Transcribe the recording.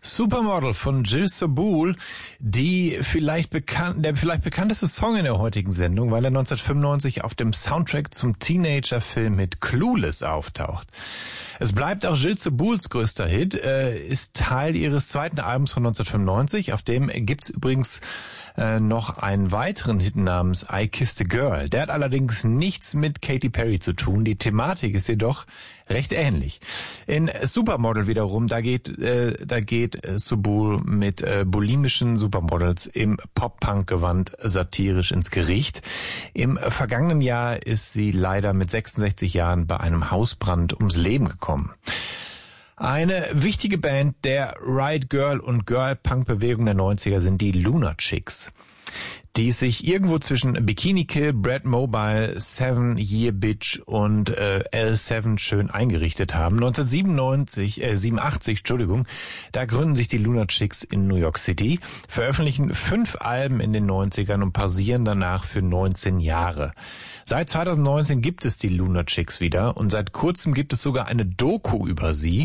Supermodel von Jill Sobul, der vielleicht bekannteste Song in der heutigen Sendung, weil er 1995 auf dem Soundtrack zum Teenager-Film mit Clueless auftaucht. Es bleibt auch Jill Sobuls größter Hit, ist Teil ihres zweiten Albums von 1995. Auf dem gibt's übrigens noch einen weiteren Hit namens I Kissed a Girl. Der hat allerdings nichts mit Katy Perry zu tun. Die Thematik ist jedoch recht ähnlich. In Supermodel wiederum, da geht Sobul mit bulimischen Supermodels im Pop-Punk-Gewand satirisch ins Gericht. Im vergangenen Jahr ist sie leider mit 66 Jahren bei einem Hausbrand ums Leben gekommen. Eine wichtige Band der Riot Girl und Girl-Punk-Bewegung der 90er sind die Lunachicks, die sich irgendwo zwischen Bikini Kill, Brad Mobile, 7 Year Bitch und L7 schön eingerichtet haben. 87, da gründen sich die Lunachicks in New York City, veröffentlichen 5 Alben in den 90ern und pausieren danach für 19 Jahre. Seit 2019 gibt es die Lunachicks wieder und seit kurzem gibt es sogar eine Doku über sie.